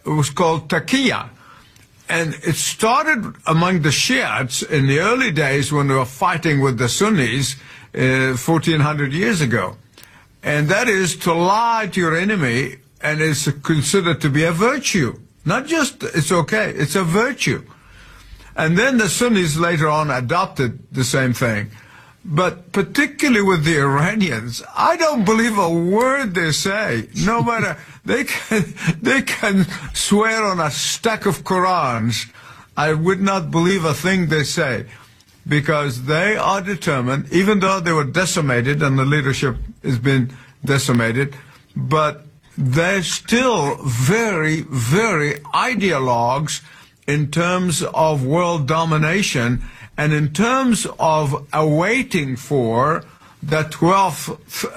was called Taqiyya. And it started among the Shiites in the early days when they were fighting with the Sunnis 1,400 years ago. And that is to lie to your enemy, and it's considered to be a virtue. Not just it's okay, it's a virtue. And then the Sunnis later on adopted the same thing. But particularly with the Iranians, I don't believe a word they say. No matter, they can swear on a stack of Qurans. I would not believe a thing they say, because they are determined, even though they were decimated and the leadership has been decimated, but they're still very, very ideologues in terms of world domination, and in terms of awaiting for the 12th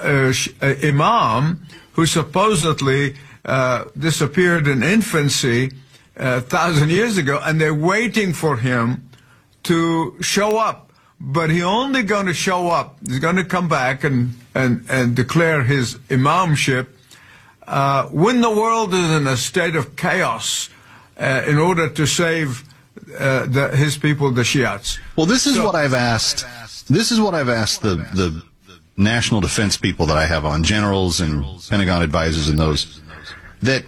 Imam, who supposedly disappeared in infancy 1,000 years ago, and they're waiting for him to show up. But he's only going to show up, he's going to come back and declare his imamship when the world is in a state of chaos, in order to save his people, the Shiites. Well, this is what I've asked. This is what I've asked the national defense people that I have on, generals and Pentagon advisors and those, that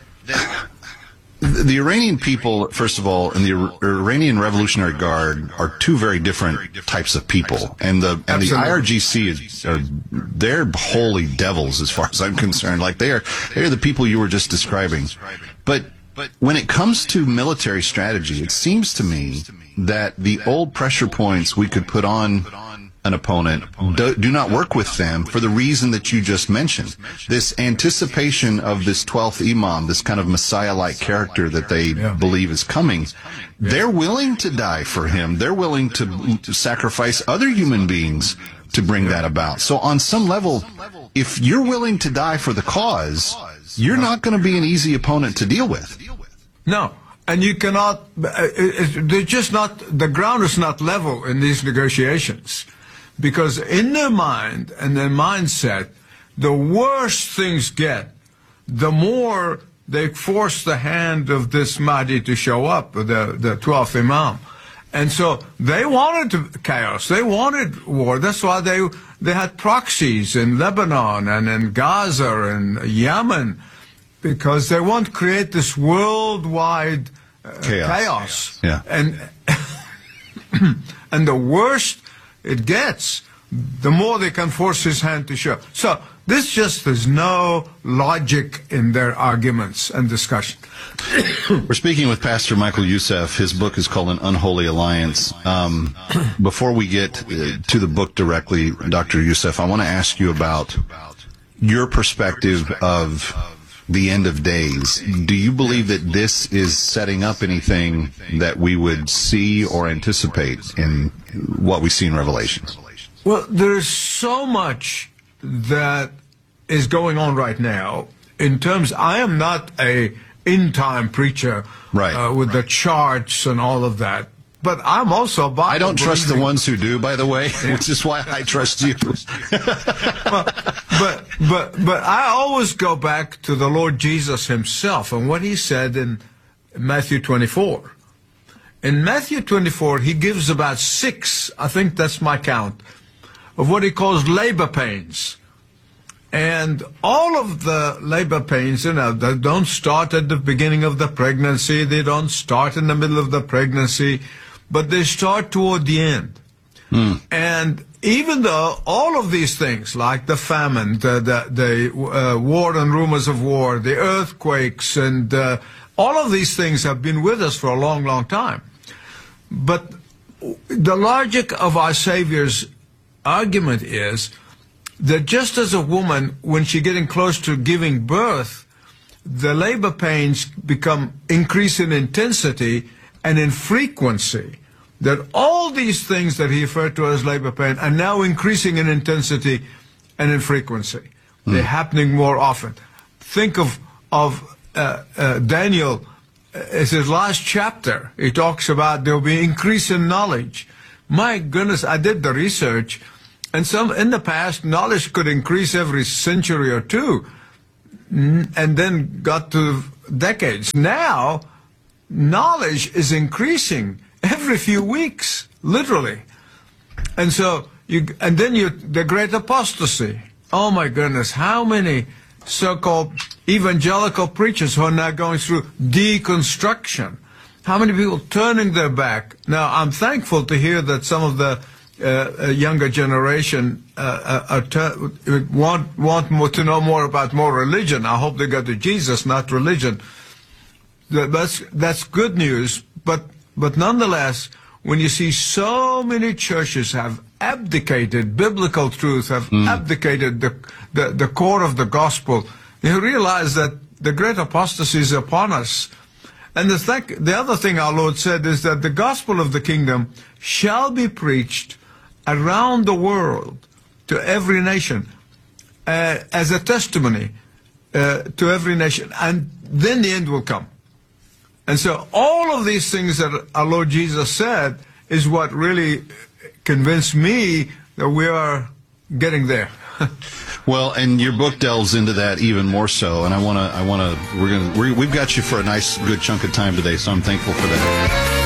the Iranian people, first of all, and the Iranian Revolutionary Guard are two very different types of people, and the IRGC they're holy devils as far as I'm concerned. Like they're the people you were just describing, but when it comes to military strategy, it seems to me that the old pressure points we could put on an opponent do not work with them for the reason that you just mentioned. This anticipation of this 12th Imam, this kind of Messiah-like character that they believe is coming, they're willing to die for him. They're willing to sacrifice other human beings to bring that about. So on some level, if you're willing to die for the cause, you're not going to be an easy opponent to deal with. No, and you cannot, they're just not, the ground is not level in these negotiations. Because in their mind and their mindset, the worse things get, the more they force the hand of this Mahdi to show up, the 12th Imam. And so they wanted chaos. They wanted war. That's why they had proxies in Lebanon and in Gaza and Yemen, because they want to create this worldwide chaos. Yeah. And and the worse it gets, the more they can force his hand to show. So this just there's no logic in their arguments and discussion. We're speaking with Pastor Michael Youssef. His book is called An Unholy Alliance. Before we get to the book directly, Dr. Youssef, I want to ask you about your perspective of the end of days. Do you believe that this is setting up anything that we would see or anticipate in what we see in Revelations? Well, there's so much that is going on right now in terms, I am not a in-time preacher with the charts and all of that. But I'm also a Bible I don't trust the ones who do, by the way, which is why I trust you. But I always go back to the Lord Jesus himself and what he said in Matthew 24. In Matthew 24, he gives about 6, I think that's my count, of what he calls labor pains. And all of the labor pains, you know, they don't start at the beginning of the pregnancy, they don't start in the middle of the pregnancy, but they start toward the end. And even though all of these things, like the famine, the war and rumors of war, the earthquakes, and all of these things have been with us for a long, long time. But the logic of our Savior's argument is that just as a woman, when she's getting close to giving birth, the labor pains increase in intensity and in frequency, that all these things that he referred to as labor pain are now increasing in intensity and in frequency. They're happening more often. Think of Daniel, it's his last chapter. He talks about there will be increase in knowledge. My goodness, I did the research, and in the past, knowledge could increase every century or two, and then got to decades. Now, knowledge is increasing every few weeks, literally. And so, the great apostasy. Oh my goodness, how many so-called evangelical preachers who are now going through deconstruction? How many people turning their back? Now, I'm thankful to hear that some of the younger generation want more to know more about more religion. I hope they go to Jesus, not religion. That's good news. But nonetheless, when you see so many churches have abdicated biblical truth, have abdicated the core of the gospel, you realize that the great apostasy is upon us. And the other thing our Lord said is that the gospel of the kingdom shall be preached around the world to every nation as a testimony to every nation. And then the end will come. And so all of these things that our Lord Jesus said is what really convinced me that we are getting there. Well, and your book delves into that even more so, and we've got you for a nice, good chunk of time today, so I'm thankful for that.